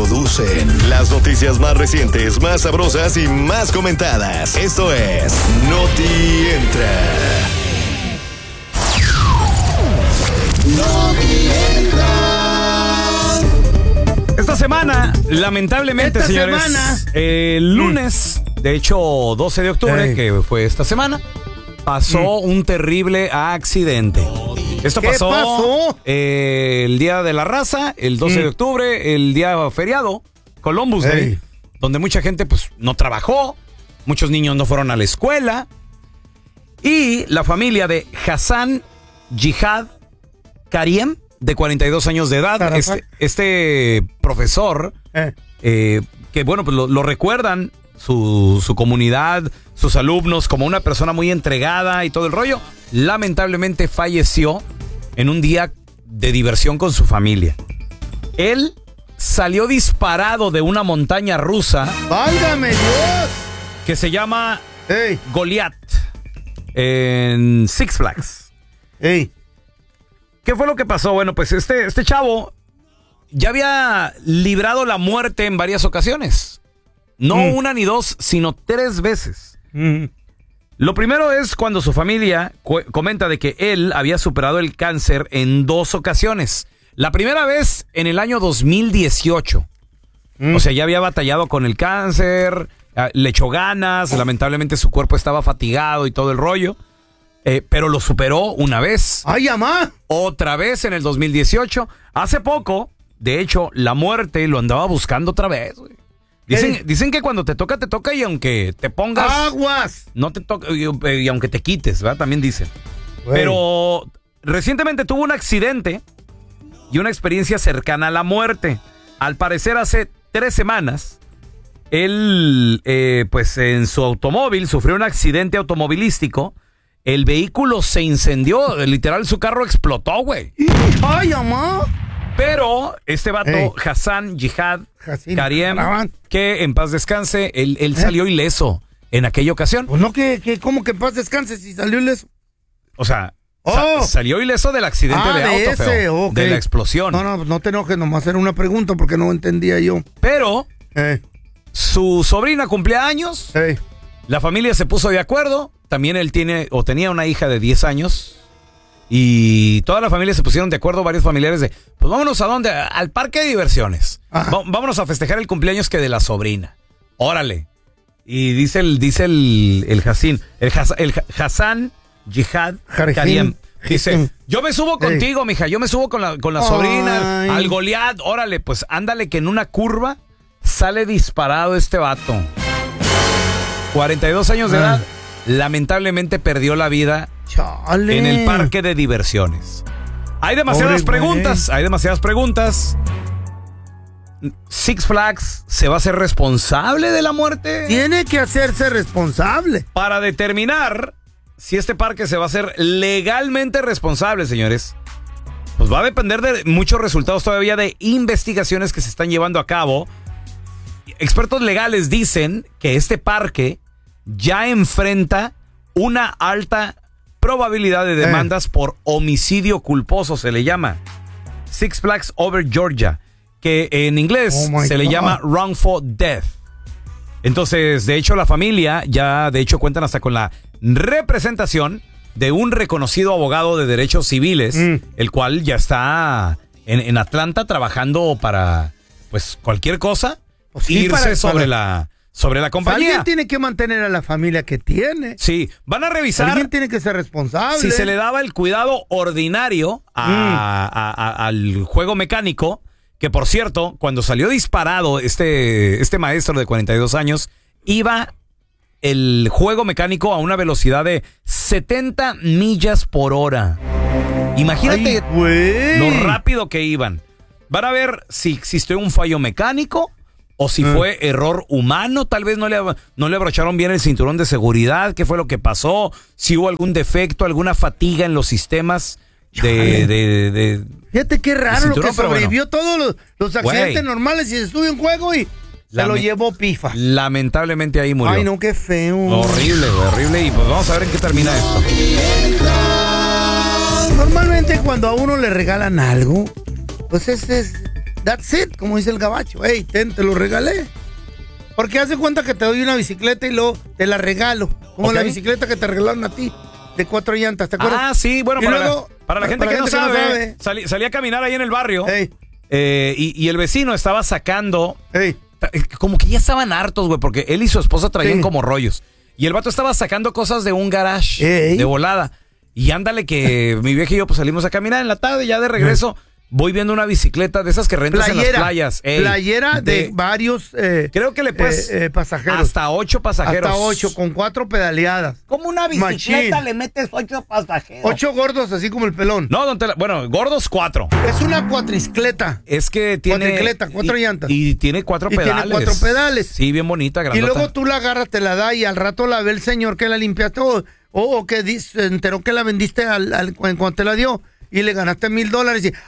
producen las noticias más recientes, más sabrosas y más comentadas. Esto es Noti Entra. Noti Entra. Esta semana, lamentablemente, señores, el lunes, de hecho 12 de octubre, que fue esta semana, pasó un terrible accidente. Esto pasó el Día de la Raza, el 12 de octubre, el día feriado, Columbus Day, donde mucha gente pues no trabajó, muchos niños no fueron a la escuela, y la familia de Hassan Jihad Kariem, de 42 años de edad, este profesor, que bueno, pues lo recuerdan su comunidad, sus alumnos, como una persona muy entregada y todo el rollo, lamentablemente falleció en un día de diversión con su familia. Él salió disparado de una montaña rusa. ¡Válgame Dios! Que se llama Goliath en Six Flags. ¿Qué fue lo que pasó? Bueno, pues este chavo ya había librado la muerte en varias ocasiones. No una ni dos, sino 3 veces. Lo primero es cuando su familia comenta de que él había superado el cáncer en 2 ocasiones. La primera vez en el año 2018. O sea, ya había batallado con el cáncer, le echó ganas, lamentablemente su cuerpo estaba fatigado y todo el rollo. Pero lo superó una vez. ¡Ay, mamá! Otra vez en el 2018. Hace poco, de hecho, la muerte lo andaba buscando otra vez, güey. Dicen que cuando te toca y aunque te pongas... ¡Aguas! No te toca, y aunque te quites, ¿verdad? También dicen. Pero recientemente tuvo un accidente y una experiencia cercana a la muerte. Al parecer hace 3 semanas, él, pues en su automóvil, sufrió un accidente automovilístico. El vehículo se incendió, literal su carro explotó, güey. ¡Ay, mamá! Pero este vato, Hassan Jihad Kariem, que en paz descanse, él salió ileso en aquella ocasión. Pues no, ¿cómo que en paz descanse si salió ileso? O sea, salió ileso del accidente de auto, feo, de la explosión. No te enojes, nomás era una pregunta porque no entendía yo. Pero su sobrina cumplía años, la familia se puso de acuerdo, también él tenía una hija de 10 años. Y toda la familia se pusieron de acuerdo, varios familiares de, pues vámonos a dónde, al parque de diversiones. Vámonos a festejar el cumpleaños que de la sobrina. Órale. Y dice el Hassan Jihad Kariem. Dice, yo me subo contigo, mija, yo me subo con la sobrina al Goliath. Órale, pues ándale que en una curva sale disparado este vato. 42 años de edad, lamentablemente perdió la vida. Chale. En el parque de diversiones. Hay demasiadas preguntas. ¿Six Flags se va a hacer responsable de la muerte? Tiene que hacerse responsable. Para determinar si este parque se va a hacer legalmente responsable, señores, pues va a depender de muchos resultados todavía de investigaciones que se están llevando a cabo. Expertos legales dicen que este parque ya enfrenta una alta probabilidad de demandas por homicidio culposo, se le llama Six Flags Over Georgia, que en inglés se le llama wrongful death. Entonces, de hecho, la familia ya, de hecho, cuentan hasta con la representación de un reconocido abogado de derechos civiles, el cual ya está en Atlanta trabajando para, pues, cualquier cosa, irse sobre la compañía. Alguien tiene que mantener a la familia que tiene. Sí, van a revisar. Alguien tiene que ser responsable. Si se le daba el cuidado ordinario al juego mecánico, que por cierto, cuando salió disparado este maestro de 42 años, iba el juego mecánico a una velocidad de 70 millas por hora. Imagínate lo rápido que iban. Van a ver si existió un fallo mecánico o si fue error humano. Tal vez no le abrocharon bien el cinturón de seguridad. ¿Qué fue lo que pasó? Si hubo algún defecto, alguna fatiga en los sistemas de Fíjate qué raro lo que sobrevivió todos los accidentes normales y se estuvo en juego y se lo llevó pifa. Lamentablemente ahí murió. Ay, no, qué feo. Horrible, horrible. Y pues vamos a ver en qué termina esto. Normalmente cuando a uno le regalan algo, pues That's it, como dice el gabacho. Hey, te lo regalé. Porque hace cuenta que te doy una bicicleta y luego te la regalo. Como la bicicleta que te regalaron a ti, de 4 llantas, ¿te acuerdas? Ah, sí, bueno, para la gente que no sabe, salí a caminar ahí en el barrio. Hey. Y el vecino estaba sacando... Hey. Como que ya estaban hartos, güey, porque él y su esposa traían como rollos. Y el vato estaba sacando cosas de un garage de volada. Y ándale que mi vieja y yo pues salimos a caminar en la tarde, ya de regreso... Voy viendo una bicicleta de esas que rentas en las playas. Playera de varios creo que le puedes pasajeros. Hasta 8 pasajeros. Hasta 8, con 4 pedaleadas. ¿Cómo una bicicleta le metes 8 pasajeros? 8 gordos, así como el pelón. No, bueno, gordos 4. Es una cuatricicleta. Es que tiene... Cuatricicleta, 4 llantas. Y tiene 4 pedales. Tiene 4 pedales. Sí, bien bonita, grandota. Y luego tú la agarras, te la da y al rato la ve el señor que la limpiaste o que se enteró que la vendiste cuando te la dio. Y le ganaste $1,000 y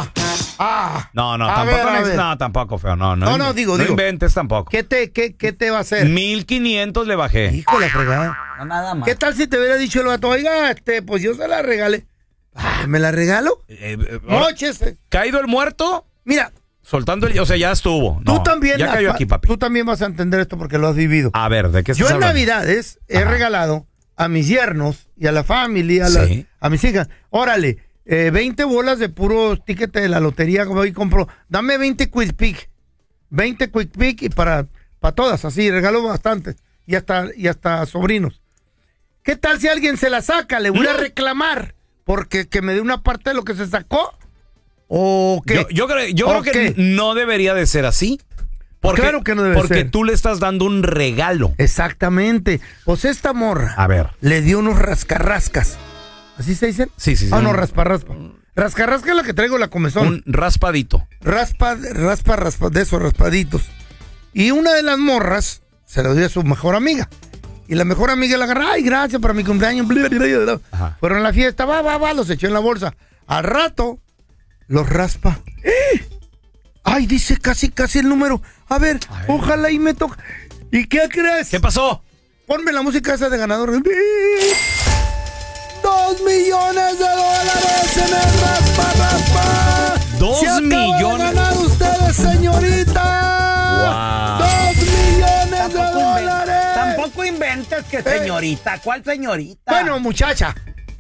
No, tampoco, feo. No, digo. inventes tampoco. ¿Qué te va a hacer? 1,500 le bajé. Hijo de la fregada. No, nada más. ¿Qué tal si te hubiera dicho el vato, oiga, pues yo se la regalé? ¿Me la regalo? Móchese. ¿Caído el muerto? Mira. Soltando o sea, ya estuvo. Tú también. Ya cayó aquí, papi. Tú también vas a entender esto porque lo has vivido. A ver, ¿de qué estás hablando? hablando? Yo en Navidades he regalado a mis yernos y a la familia, a mis hijas. Órale. 20 bolas de puro ticket de la lotería, como hoy compro. Dame 20 Quick Pick. 20 Quick Pick y para todas, así, regalo bastante. Y hasta sobrinos. ¿Qué tal si alguien se la saca? Le voy a reclamar porque que me dé una parte de lo que se sacó. ¿O qué? Yo creo que no debería de ser así. Claro que no debe ser. Porque tú le estás dando un regalo. Exactamente. Pues esta morra le dio unos rascarrascas. ¿Así se dicen? Sí. No, raspa. Rascarrasca es la que traigo la comezón. Un raspadito. Raspa, de esos raspaditos. Y una de las morras se lo dio a su mejor amiga. Y la mejor amiga la agarró, ay, gracias para mi cumpleaños. Ajá. Fueron a la fiesta, los echó en la bolsa. Al rato, los raspa. Ay, dice casi el número. A ver, ojalá y me toque. ¿Y qué crees? ¿Qué pasó? Ponme la música esa de ganador. $2 millones en el raspa. 2 millones. Ganar ustedes, señorita. Wow. $2 millones. Tampoco inventes que señorita. ¿Cuál señorita? Bueno, muchacha.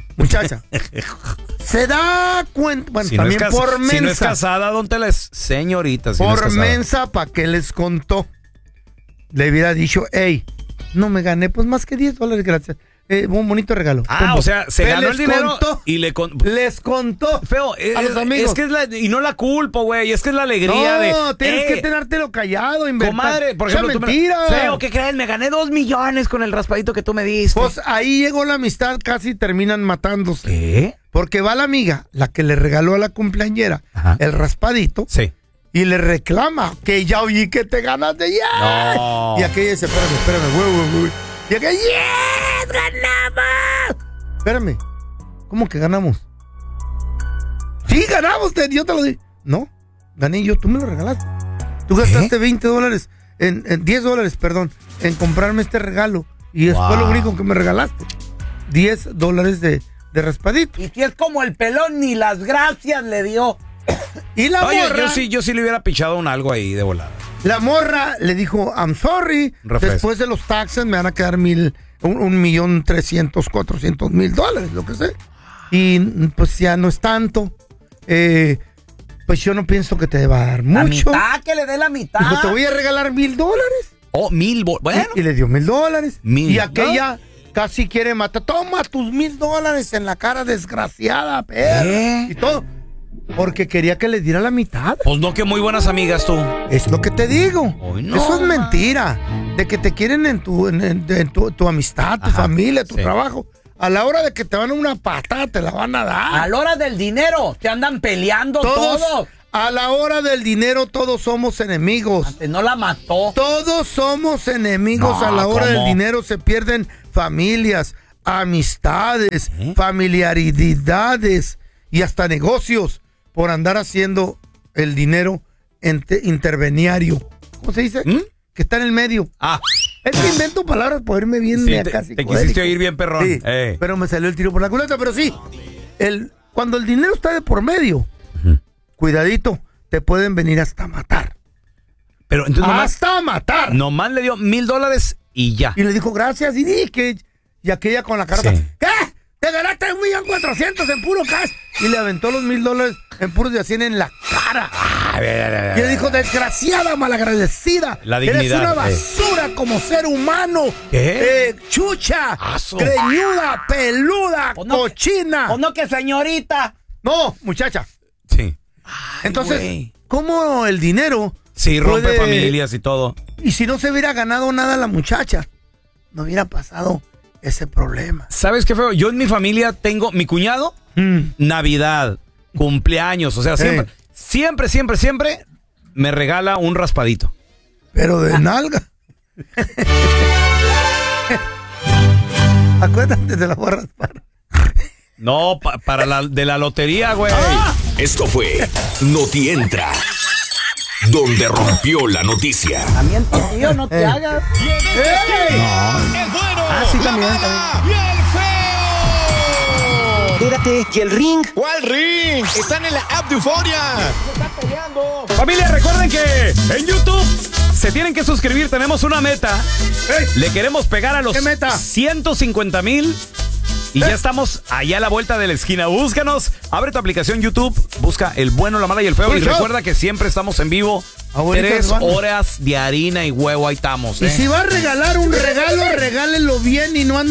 Se da cuenta. Bueno, si también no por mensa. Si no es casada, ¿dónde la es? Señorita. Si por no es mensa, ¿para qué les contó? Le hubiera dicho, hey, no me gané, pues más que $10, gracias. Un bonito regalo. O sea, se ganó el dinero y les contó. Feo, a los amigos. Es que y no la culpo, güey. Es que es la alegría de. No, tienes que tenértelo callado, inventar. Comadre, por ejemplo, mentira. Feo, ¿qué crees? Me gané 2 millones con el raspadito que tú me diste. Pues ahí llegó la amistad, casi terminan matándose. ¿Qué? Porque va la amiga, la que le regaló a la cumpleañera el raspadito. Sí. Y le reclama que ya oí que te ganaste ya. No. Y aquella dice, espérame, güey. Y aquella, ¡yes! ¡Ganamos! Espérame, ¿cómo que ganamos? Sí, ganamos, yo te lo di. No, gané yo, tú me lo regalaste. Tú gastaste $20, en $10, perdón, en comprarme este regalo. Y eso fue lo único que me regalaste. $10 de raspadito. Y si es como el pelón, ni las gracias le dio. Y la morra... Yo sí le hubiera pichado algo ahí de volada. La morra le dijo, I'm sorry, después de los taxes me van a quedar $1,300,400,000, lo que sé. Y pues ya no es tanto. Pues yo no pienso que te deba dar mucho. La mitad, que le dé la mitad. Dijo, te voy a regalar $1,000. Oh, bueno. Y le dio $1,000. Y aquella... ¿no? Casi quiere matar. Toma tus $1,000 en la cara, desgraciada, perra. Y todo. Porque quería que les diera la mitad. Pues no, que muy buenas amigas tú. Es lo que te digo. No, eso es mentira. De que te quieren en tu amistad, tu familia, tu trabajo. A la hora de que te van a una patada, te la van a dar. A la hora del dinero, te andan peleando todos. A la hora del dinero, todos somos enemigos. Antes no la mató. Todos somos enemigos. A la hora del dinero se pierden familias, amistades, familiaridades y hasta negocios por andar haciendo el dinero interveniario. ¿Cómo se dice? Que está en el medio. Es que invento palabras para irme bien. Sí, te quisiste oír bien, perrón. Sí, pero me salió el tiro por la culata. Pero sí, cuando el dinero está de por medio, cuidadito, te pueden venir hasta matar. Pero entonces ¡hasta matar! Nomás le dio $1,000 y ya. Y le dijo, gracias, y aquella con la carta, Sí. ¿qué? Te ganaste 1,400,000 en puro cash. Y le aventó los $1,000 en puros de a 100 en la cara. Y le dijo, desgraciada, malagradecida. La dignidad. Eres una basura como ser humano. ¿Qué? Chucha, Aso. greñuda, peluda, O no, cochina. O no que señorita. No, muchacha. Sí. Entonces, güey. ¿cómo el dinero? Sí, rompe puede- familias y todo. Y si no se hubiera ganado nada la muchacha, no hubiera pasado ese problema. ¿Sabes qué feo? Yo en mi familia tengo mi cuñado, Navidad, cumpleaños, o sea, siempre me regala un raspadito. Pero de nalga. Acuérdate, te la voy a raspar. No, para de la lotería, güey. Esto fue Noti Entra, donde rompió la noticia. También tu tío, no te hagas. El bueno, sí, también. y el feo. Espérate, ¿y el ring? ¿Cuál ring? Están en la app de Euforia. Familia, recuerden que en YouTube se tienen que suscribir. Tenemos una meta. Le queremos pegar a los ¿Qué meta? 150,000. Y ya estamos allá a la vuelta de la esquina. Búscanos, abre tu aplicación YouTube, busca El Bueno, la Mala y el Feo. Y recuerda que siempre estamos en vivo. Abuelita 3 Osvaldo. horas de harina y huevo, ahí estamos. Y si va a regalar un regalo, regálelo bien y no ande